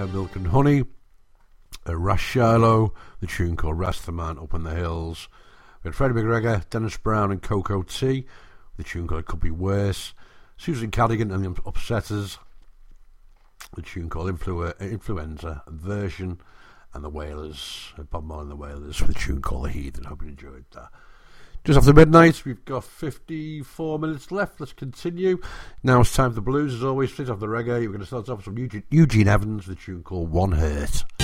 Milk and Honey. Ras Shiloh, the tune called Rastaman Up in the Hills. We had Freddie McGregor, Dennis Brown and Coco T, the tune called It Could Be Worse. Susan Cadogan and the Upsetters, the tune called Influenza Version. And the Wailers, Bob Marley and the Wailers, with the tune called The Heathen. Hope you enjoyed that. Just after midnight, we've got 54 minutes left. Let's continue. Now it's time for the blues, as always. Straight off the reggae, we're going to start off with some Eugene Evans, the tune called One Hurt.